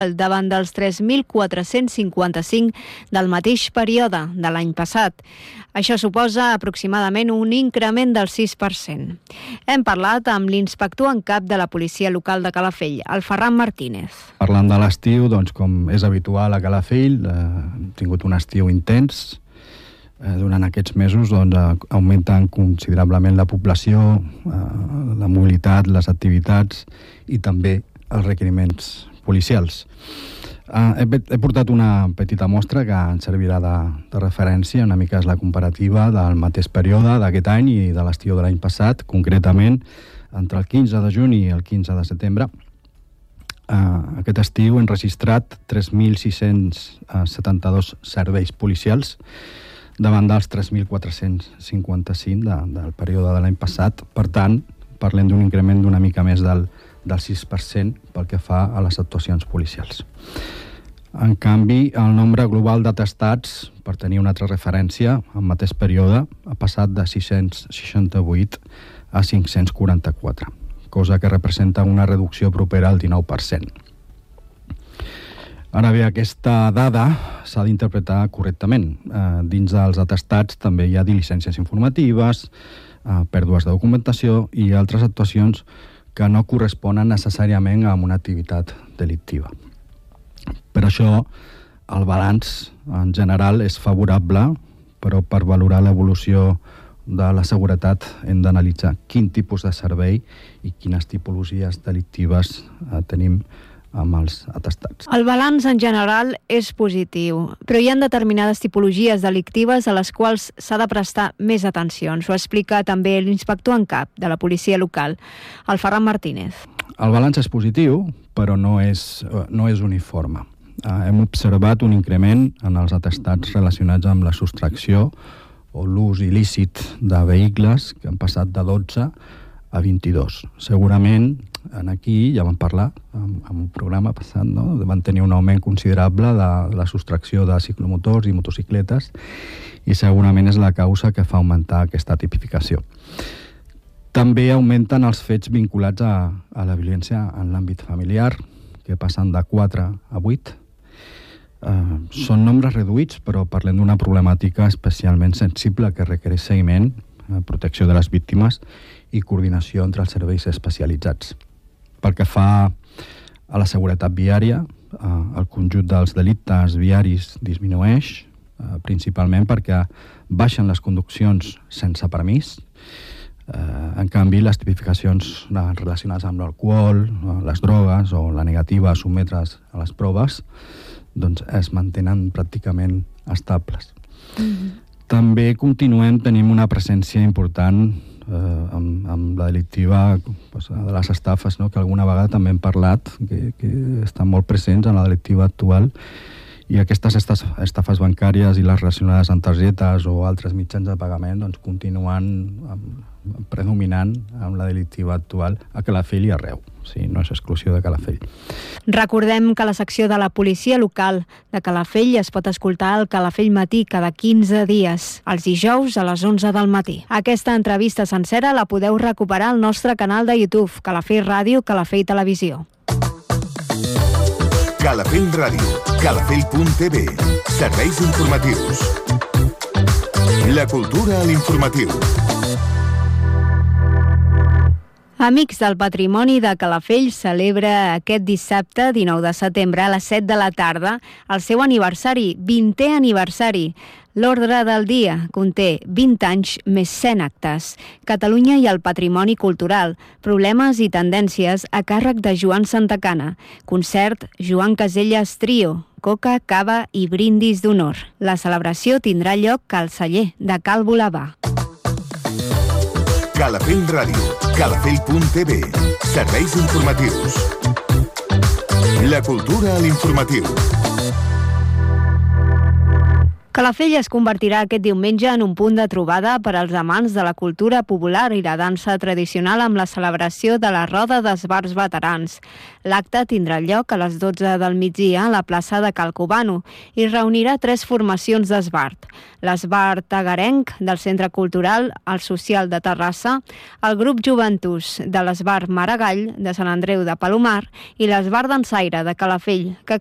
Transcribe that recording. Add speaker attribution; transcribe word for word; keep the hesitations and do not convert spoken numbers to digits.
Speaker 1: davant dels tres mil quatre-cents cinquanta-cinc del mateix període de l'any passat. Això suposa aproximadament un increment del sis per cent. Hem parlat amb l'inspector en cap de la policia local de Calafell, el Ferran Martínez.
Speaker 2: Parlant de l'estiu, doncs, com és habitual a Calafell, eh, hem tingut un estiu intens. Eh, durant aquests mesos doncs, eh, augmenten considerablement la població, eh, la mobilitat, les activitats i també els requeriments policials. Uh, he, he portat una petita mostra que ens servirà de, de referència, una mica és la comparativa del mateix període d'aquest any i de l'estiu de l'any passat, concretament entre el quinze de juny i el quinze de setembre. Uh, aquest estiu hem registrat tres mil sis-cents setanta-dos serveis policials davant dels tres mil quatre-cents cinquanta-cinc de, del període de l'any passat. Per tant, parlem d'un increment d'una mica més del del sis per cent pel que fa a les actuacions policials. En canvi, el nombre global d'atestats, per tenir una altra referència, al mateix període ha passat de sis-cents seixanta-vuit a cinc-cents quaranta-quatre, cosa que representa una reducció propera al dinou per cent. Ara bé, aquesta dada s'ha d'interpretar correctament. Eh, dins dels atestats també hi ha diligències informatives, eh, pèrdues de documentació i altres actuacions que no corresponen necessàriament a una activitat delictiva. Per això, el balanç en general és favorable, però per valorar l'evolució de la seguretat hem d'analitzar quin tipus de servei i quines tipologies delictives eh, tenim amb els atestats.
Speaker 1: El balanç en general és positiu, però hi ha determinades tipologies delictives a les quals s'ha de prestar més atenció. Ens ho explica també l'inspector en cap de la policia local, el Ferran Martínez.
Speaker 2: El balanç és positiu, però no és, no és uniforme. Eh, hem observat un increment en els atestats relacionats amb la sostracció o l'ús il·lícit de vehicles que han passat de dotze a vint-i-dos. Segurament, en aquí ja vam parlar en, en un programa passat, no? Van tenir un augment considerable de la sostracció de ciclomotors i motocicletes i segurament és la causa que fa augmentar aquesta tipificació. També augmenten els fets vinculats a, a la violència en l'àmbit familiar, que passen de quatre a vuit. Eh, són nombres reduïts, però parlem d'una problemàtica especialment sensible que requereix seguiment, eh, protecció de les víctimes i coordinació entre els serveis especialitzats. Pel que fa a la seguretat viària, eh, el conjunt dels delictes viaris disminueix, eh, principalment perquè baixen les conduccions sense permís. Eh, en canvi, les tipificacions relacionades amb l'alcohol, les drogues o la negativa a sotmetre's a les proves doncs es mantenen pràcticament estables. Mm-hmm. També continuem, tenim una presència important Eh, amb, amb la delictiva pues, de les estafes, no? Que alguna vegada també hem parlat, que, que estan molt presents en la delictiva actual, i aquestes estafes bancàries i les relacionades amb targetes o altres mitjans de pagament doncs, continuen amb, predominant amb la delictiva actual a Calafell i arreu. Sí, no és exclusió de Calafell.
Speaker 1: Recordem que la secció de la policia local de Calafell es pot escoltar al Calafell Matí cada quinze dies, els dijous a les onze del matí. Aquesta entrevista sencera la podeu recuperar al nostre canal de YouTube, Calafell Ràdio, Calafell Televisió.
Speaker 3: Calafell Ràdio, calafell punt t v, serveis informatius. La cultura a l'informatiu.
Speaker 1: Amics del Patrimoni de Calafell celebra aquest dissabte, dinou de setembre, a les set de la tarda, el seu aniversari, vintè aniversari. L'ordre del dia conté vint anys més cent actes. Catalunya i el patrimoni cultural, problemes i tendències a càrrec de Joan Santacana. Concert Joan Caselles Trio, coca, cava i brindis d'honor. La celebració tindrà lloc al celler de Cal Bolabà.
Speaker 3: Calafell Ràdio, calafell punt t v, serveis informatius. La cultura a l'informatiu.
Speaker 1: Calafell es convertirà aquest diumenge en un punt de trobada per als amants de la cultura popular i la dansa tradicional amb la celebració de la Roda d'Esbarts Veterans. L'acte tindrà lloc a les dotze del migdia a la plaça de Cal Cubano i reunirà tres formacions d'esbart. L'esbart tagarenc del Centre Cultural El Social de Terrassa, el grup Joventus de l'esbart Maragall de Sant Andreu de Palomar i l'esbart dansaire de Calafell, que